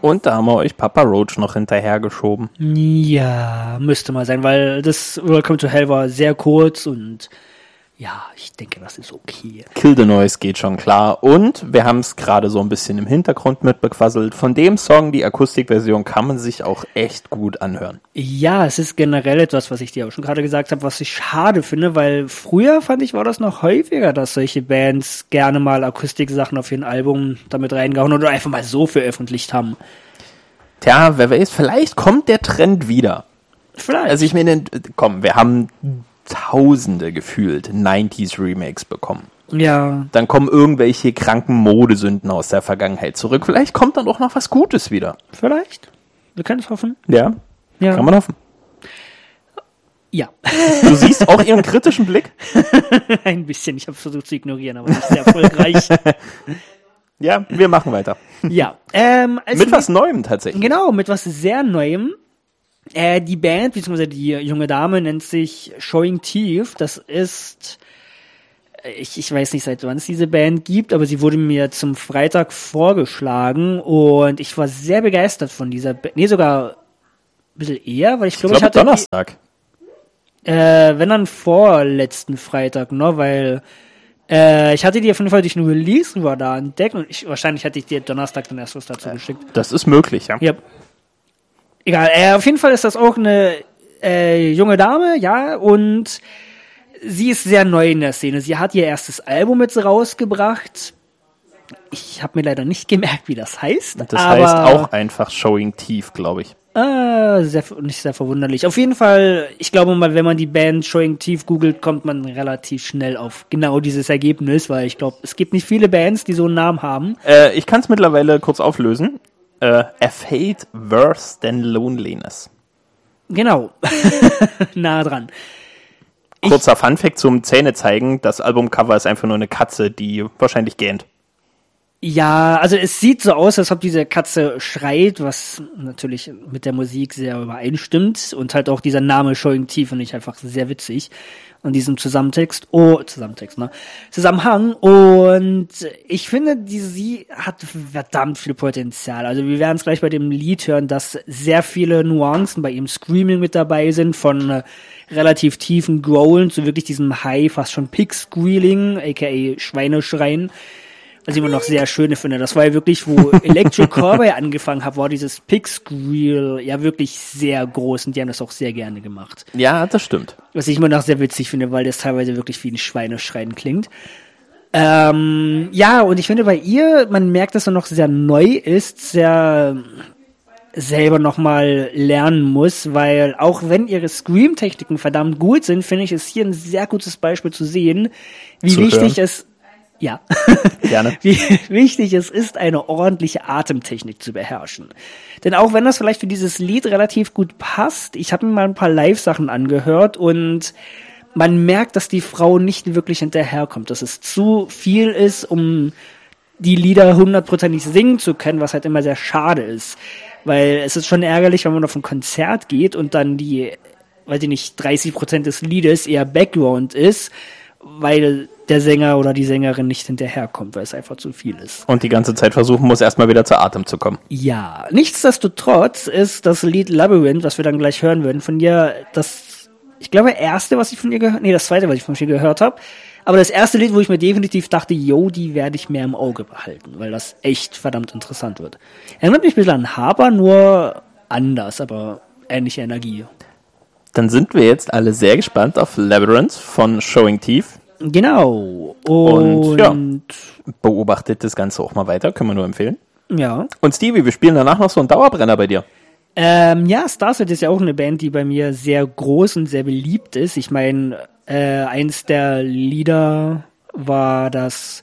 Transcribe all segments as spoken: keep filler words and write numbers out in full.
Und da haben wir euch Papa Roach noch hinterhergeschoben. Ja, müsste mal sein, weil das Welcome to Hell war sehr kurz und ja, ich denke, das ist okay. Kill the Noise geht schon klar. Und wir haben es gerade so ein bisschen im Hintergrund mitbequasselt. Von dem Song, die Akustikversion, kann man sich auch echt gut anhören. Ja, es ist generell etwas, was ich dir auch schon gerade gesagt habe, was ich schade finde, weil früher fand ich, war das noch häufiger, dass solche Bands gerne mal Akustiksachen auf ihren Album damit reingehauen oder einfach mal so veröffentlicht haben. Tja, wer weiß, vielleicht kommt der Trend wieder. Vielleicht. Also ich meine, komm, wir haben Tausende gefühlt neunziger Remakes bekommen. Ja. Dann kommen irgendwelche kranken Modesünden aus der Vergangenheit zurück. Vielleicht kommt dann auch noch was Gutes wieder. Vielleicht. Wir können es hoffen. Ja, ja, kann man hoffen. Ja. Du siehst auch ihren kritischen Blick? Ein bisschen. Ich habe versucht zu ignorieren, aber nicht sehr erfolgreich. Ja, wir machen weiter. Ja. Ähm, als mit was Neuem tatsächlich. Genau, mit was sehr Neuem. Äh, die Band, beziehungsweise die junge Dame, nennt sich Showing Teeth. Das ist, ich, ich weiß nicht, seit wann es diese Band gibt, aber sie wurde mir zum Freitag vorgeschlagen und ich war sehr begeistert von dieser Band. Nee, sogar ein bisschen eher, weil ich glaube, ich, glaub, ich hatte Donnerstag. Die, äh, wenn dann vorletzten Freitag, ne, weil äh, ich hatte die auf jeden Fall durch einen Release war da entdeckt und ich, wahrscheinlich hatte ich dir Donnerstag dann erst was dazu geschickt. Das ist möglich, ja. Ja. Egal, äh, auf jeden Fall ist das auch eine äh, junge Dame, ja, und sie ist sehr neu in der Szene. Sie hat ihr erstes Album jetzt rausgebracht. Ich habe mir leider nicht gemerkt, wie das heißt. Das aber, heißt auch einfach Showing Teeth, glaube ich. Äh, sehr, nicht sehr verwunderlich. Auf jeden Fall, ich glaube mal, wenn man die Band Showing Teeth googelt, kommt man relativ schnell auf genau dieses Ergebnis, weil ich glaube, es gibt nicht viele Bands, die so einen Namen haben. Äh, ich kann es mittlerweile kurz auflösen. Uh, a fate worse than loneliness. Genau. Nah dran. Kurzer Funfact zum Zähne zeigen. Das Albumcover ist einfach nur eine Katze, die wahrscheinlich gähnt. Ja, also es sieht so aus, als ob diese Katze schreit, was natürlich mit der Musik sehr übereinstimmt. Und halt auch dieser Name Showing Teeth finde ich einfach sehr witzig. An diesem Zusammentext, oh, Zusammentext, ne? Zusammenhang. Und ich finde, die, sie hat verdammt viel Potenzial. Also wir werden es gleich bei dem Lied hören, dass sehr viele Nuancen bei ihrem Screaming mit dabei sind, von äh, relativ tiefen Growlen zu wirklich diesem High, fast schon Pig-Squealing, aka Schweineschreien. Was ich immer noch sehr schön finde. Das war ja wirklich, wo Electric Cowboy angefangen hat, war dieses Pig-Squeal ja wirklich sehr groß und die haben das auch sehr gerne gemacht. Ja, das stimmt. Was ich immer noch sehr witzig finde, weil das teilweise wirklich wie ein Schweineschreien klingt. Ähm, ja, und ich finde bei ihr, man merkt, dass er noch sehr neu ist, sehr selber nochmal lernen muss, weil auch wenn ihre Scream-Techniken verdammt gut sind, finde ich es hier ein sehr gutes Beispiel zu sehen, wie zu wichtig hören. es Ja. Gerne. Wie wichtig es ist, eine ordentliche Atemtechnik zu beherrschen. Denn auch wenn das vielleicht für dieses Lied relativ gut passt, ich habe mir mal ein paar Live-Sachen angehört und man merkt, dass die Frau nicht wirklich hinterherkommt, dass es zu viel ist, um die Lieder hundertprozentig singen zu können, was halt immer sehr schade ist. Weil es ist schon ärgerlich, wenn man auf ein Konzert geht und dann die, weiß ich nicht, dreißig Prozent des Liedes eher Background ist, weil der Sänger oder die Sängerin nicht hinterherkommt, weil es einfach zu viel ist. Und die ganze Zeit versuchen muss, erstmal wieder zu Atem zu kommen. Ja, nichtsdestotrotz ist das Lied Labyrinth, was wir dann gleich hören würden, von ihr das, ich glaube, erste, was ich von ihr gehört, nee, das zweite, was ich von ihr gehört habe, aber das erste Lied, wo ich mir definitiv dachte, yo, die werde ich mehr im Auge behalten, weil das echt verdammt interessant wird. Erinnert mich ein bisschen an Harper, nur anders, aber ähnliche Energie. Dann sind wir jetzt alle sehr gespannt auf Labyrinth von Showing Teeth. Genau. Und, Und ja, beobachtet das Ganze auch mal weiter, können wir nur empfehlen. Ja. Und Stevie, wir spielen danach noch so einen Dauerbrenner bei dir. Ähm, ja, Starset ist ja auch eine Band, die bei mir sehr groß und sehr beliebt ist. Ich meine, äh, eins der Lieder war das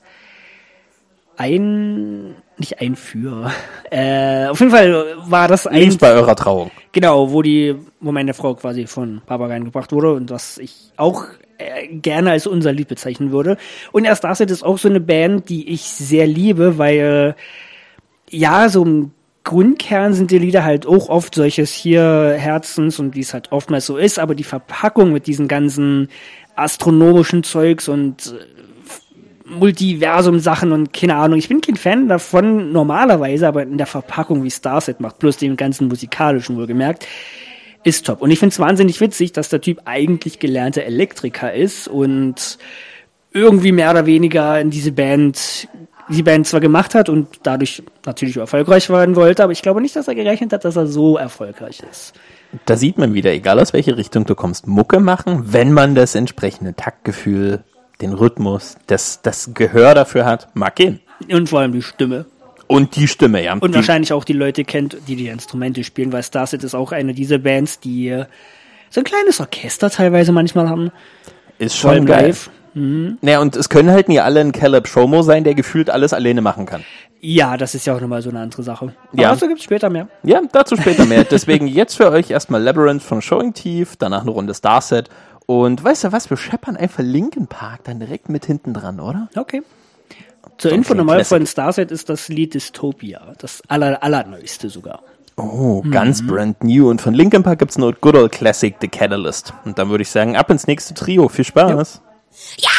ein, nicht ein für, äh, auf jeden Fall war das ein... Lied bei eurer Trauung. Genau, wo die, wo meine Frau quasi von Papa reingebracht wurde und was ich auch äh, gerne als unser Lied bezeichnen würde. Und erst Starset ist auch so eine Band, die ich sehr liebe, weil, ja, so im Grundkern sind die Lieder halt auch oft solches hier Herzens und wie es halt oftmals so ist, aber die Verpackung mit diesen ganzen astronomischen Zeugs und Multiversum-Sachen und keine Ahnung. Ich bin kein Fan davon normalerweise, aber in der Verpackung, wie Starset macht, plus dem ganzen musikalischen wohlgemerkt, ist top. Und ich finde es wahnsinnig witzig, dass der Typ eigentlich gelernter Elektriker ist und irgendwie mehr oder weniger in diese Band, die Band zwar gemacht hat und dadurch natürlich erfolgreich werden wollte, aber ich glaube nicht, dass er gerechnet hat, dass er so erfolgreich ist. Da sieht man wieder, egal aus welche Richtung du kommst, Mucke machen, wenn man das entsprechende Taktgefühl, den Rhythmus, das, das Gehör dafür hat, mag gehen. Und vor allem die Stimme. Und die Stimme, ja. Und die wahrscheinlich auch die Leute kennt, die die Instrumente spielen, weil Starset ist auch eine dieser Bands, die so ein kleines Orchester teilweise manchmal haben. Ist schon geil. Live. Mhm. Naja, und es können halt nie alle ein Caleb Shomo sein, der gefühlt alles alleine machen kann. Ja, das ist ja auch nochmal so eine andere Sache. Aber ja. dazu gibt's später mehr. Ja, dazu später mehr. Deswegen jetzt für euch erstmal Labyrinth von Showing Teeth, danach eine Runde Starset. Und weißt du was, wir scheppern einfach Linkin Park dann direkt mit hinten dran, oder? Okay. Zur so Info nochmal von Starset ist das Lied Dystopia, das aller, allerneueste sogar. Oh, ganz mhm. brand new. Und von Linkin Park gibt's nur Good Old Classic, The Catalyst. Und dann würde ich sagen, ab ins nächste Trio. Viel Spaß. Ja.